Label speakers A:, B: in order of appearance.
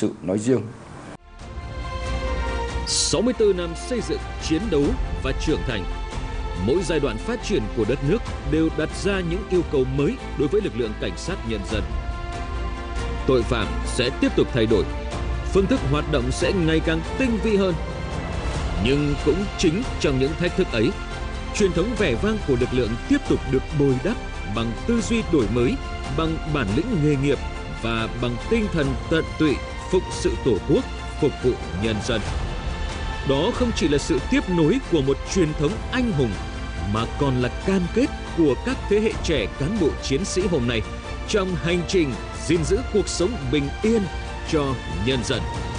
A: sự nói riêng.
B: 64 năm xây dựng, chiến đấu và trưởng thành, mỗi giai đoạn phát triển của đất nước đều đặt ra những yêu cầu mới đối với lực lượng cảnh sát nhân dân. Tội phạm sẽ tiếp tục thay đổi, phương thức hoạt động sẽ ngày càng tinh vi hơn. Nhưng cũng chính trong những thách thức ấy, truyền thống vẻ vang của lực lượng tiếp tục được bồi đắp bằng tư duy đổi mới, bằng bản lĩnh nghề nghiệp và bằng tinh thần tận tụy phụng sự Tổ quốc, phục vụ nhân dân. Đó không chỉ là sự tiếp nối của một truyền thống anh hùng, mà còn là cam kết của các thế hệ trẻ cán bộ chiến sĩ hôm nay trong hành trình gìn giữ cuộc sống bình yên cho nhân dân.